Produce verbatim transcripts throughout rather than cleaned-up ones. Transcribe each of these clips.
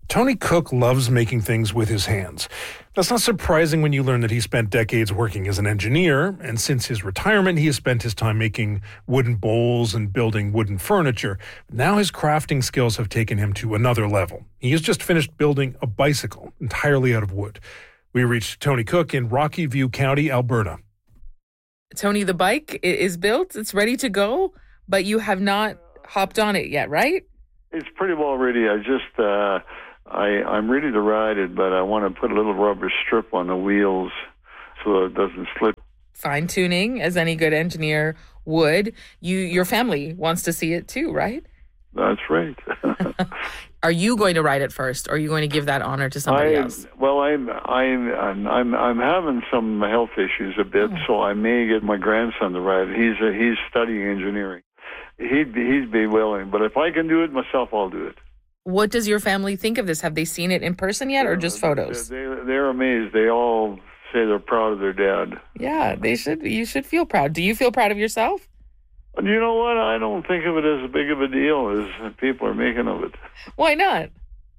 Tony Cook loves making things with his hands. That's not surprising when you learn that he spent decades working as an engineer, and since his retirement, he has spent his time making wooden bowls and building wooden furniture. Now his crafting skills have taken him to another level. He has just finished building a bicycle entirely out of wood. We reached Tony Cook in Rocky View County, Alberta. Tony, the bike is built, it's ready to go, but you have not hopped on it yet, right? It's pretty well ready. I just... Uh I, I'm ready to ride it, but I want to put a little rubber strip on the wheels so it doesn't slip. Fine-tuning, as any good engineer would. You, your family wants to see it too, right? That's right. Are you going to ride it first, or are you going to give that honor to somebody I, else? Well, I'm I'm I'm I'm having some health issues a bit, oh. so I may get my grandson to ride it. He's a, he's studying engineering. He'd be, he'd be willing, but if I can do it myself, I'll do it. What does your family think of this? Have they seen it in person yet, or just photos? They, they're amazed. They all say they're proud of their dad. Yeah, they should. You should feel proud. Do you feel proud of yourself? You know what? I don't think of it as big of a deal as people are making of it. Why not?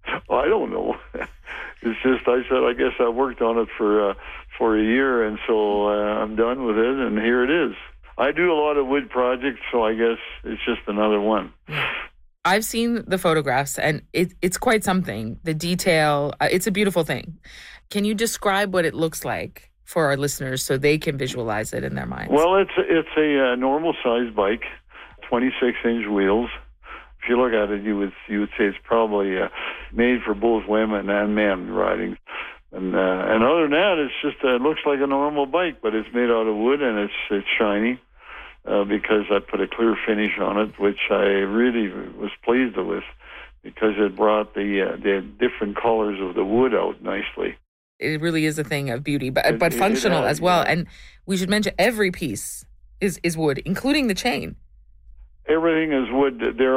I don't know. It's just, I said, I guess I worked on it for uh, for a year, and so uh, I'm done with it, and here it is. I do a lot of wood projects, so I guess it's just another one. I've seen the photographs, and it, it's quite something. The detail, uh, it's a beautiful thing. Can you describe what it looks like for our listeners so they can visualize it in their minds? Well, it's it's a uh, normal-sized bike, twenty-six inch wheels. If you look at it, you would you would say it's probably uh, made for both women and men riding. And uh, and other than that, it's just uh, it looks like a normal bike, but it's made out of wood and it's it's shiny. Uh, because I put a clear finish on it, which I really was pleased with, because it brought the uh, the different colors of the wood out nicely. It really is a thing of beauty, but it, but functional has, as well. Yeah. And we should mention every piece is, is wood, including the chain. Everything is wood. There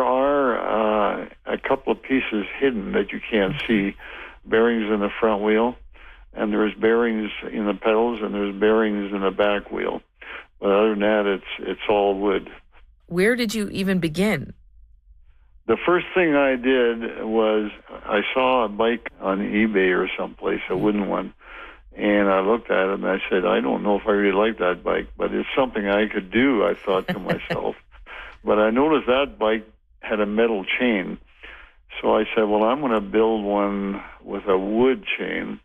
are uh, a couple of pieces hidden that you can't see. Bearings in the front wheel, and there's bearings in the pedals, and there's bearings in the back wheel. But other than that, it's it's all wood. Where did you even begin? The first thing I did was I saw a bike on eBay or someplace, a wooden one, and I looked at it and I said, I don't know if I really like that bike, but it's something I could do, I thought to myself. But I noticed that bike had a metal chain. So I said, well, I'm going to build one with a wood chain.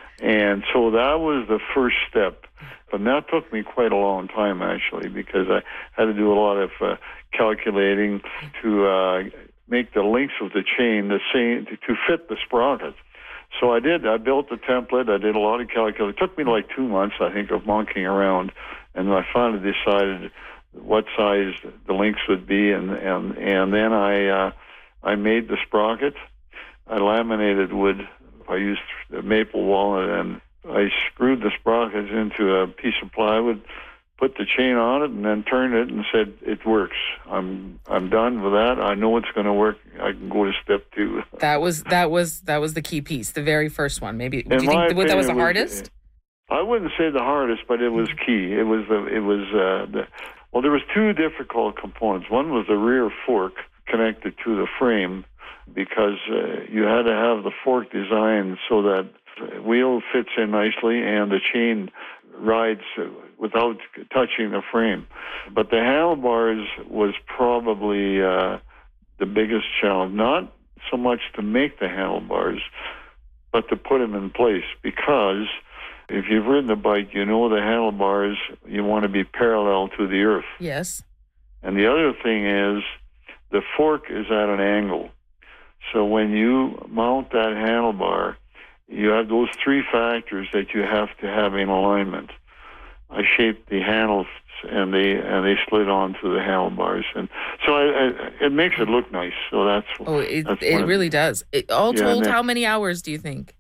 And so that was the first step. And that took me quite a long time, actually, because I had to do a lot of uh, calculating to uh, make the links of the chain the same to fit the sprocket. So I did. I built the template. I did a lot of calculating. It took me like two months, I think, of monkeying around, and I finally decided what size the links would be, and and and then I uh, I made the sprocket. I laminated wood. I used maple walnut, and I screwed the sprockets into a piece of plywood, put the chain on it, and then turned it and said, it works. I'm I'm done with that. I know it's going to work. I can go to step two. That was that was that was the key piece, the very first one. Maybe do In you think opinion, that was the was, hardest? I wouldn't say the hardest, but it was key. It was the it was uh, the well. There was two difficult components. One was the rear fork connected to the frame, because uh, you had to have the fork designed so that the wheel fits in nicely and the chain rides without touching the frame. But the handlebars was probably uh, the biggest challenge. Not so much to make the handlebars, but to put them in place, because if you've ridden a bike, you know the handlebars, you want to be parallel to the earth. Yes. And the other thing is the fork is at an angle. So when you mount that handlebar, you have those three factors that you have to have in alignment. I shaped the handles, and they and they slid onto the handlebars, and so I, I, it makes it look nice. So that's oh, it that's it really does. It, all yeah, told, then, how many hours do you think?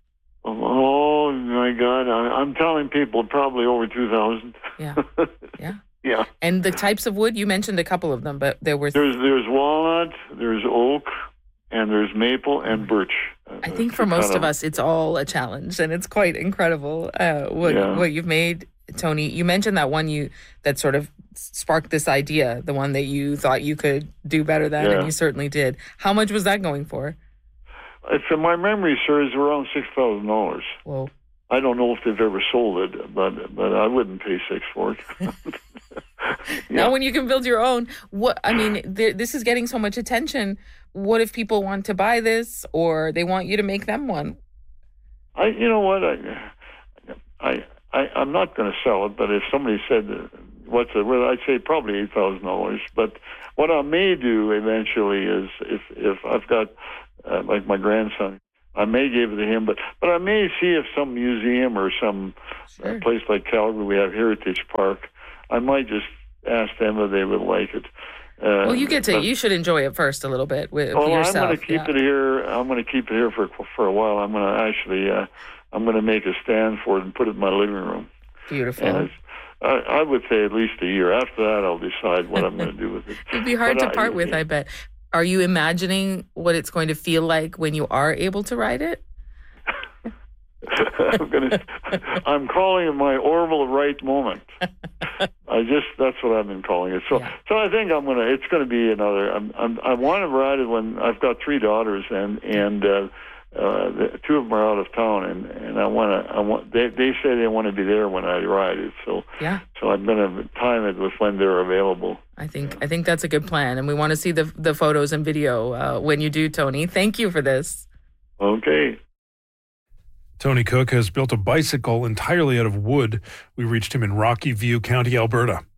Oh my God, I, I'm telling people probably over two thousand. Yeah, yeah, yeah. And the types of wood, you mentioned a couple of them, but there were there's there's walnut, there's oak, and there's maple and birch. I think for most of us, it's all a challenge, and it's quite incredible uh, what yeah. what you've made, Tony. You mentioned that one you that sort of sparked this idea, the one that you thought you could do better than, yeah. and you certainly did. How much was that going for? if my memory serves, around six thousand dollars. Whoa. I don't know if they've ever sold it, but but I wouldn't pay six for it. Yeah. Yeah. Now, when you can build your own, what I mean, th- this is getting so much attention. What if people want to buy this, or they want you to make them one? I, you know what, I, I, I I'm not going to sell it. But if somebody said, "What's it?" Well, I'd say probably eight thousand dollars. But what I may do eventually is, if if I've got uh, like my grandson, I may give it to him. But but I may see if some museum or some Sure. uh, place like Calgary, we have Heritage Park. I might just ask them if they would like it. Uh, Well, you get to, but- you should enjoy it first a little bit with Well, yourself. I'm going to keep yeah. it here. I'm going to keep it here for for a while. I'm going to actually, uh, I'm going to make a stand for it and put it in my living room. Beautiful. And it's, I, I would say at least a year. After that, I'll decide what I'm going to do with it. It'd be hard But to I- part with, I bet. Are you imagining what it's going to feel like when you are able to ride it? I'm going to. I'm calling it my Orville Wright moment. I just that's what I've been calling it. So Yeah. so I think I'm gonna. It's going to be another. I'm, I'm, I want to ride it when I've got three daughters and and. Uh, Uh, the, two of them are out of town, and, and I want to. I want. They they say they want to be there when I ride it, so Yeah. so I'm going to time it with when they're available. I think I think that's a good plan, and we want to see the the photos and video uh, when you do, Tony. Thank you for this. Okay. Tony Cook has built a bicycle entirely out of wood. We reached him in Rocky View, County Alberta.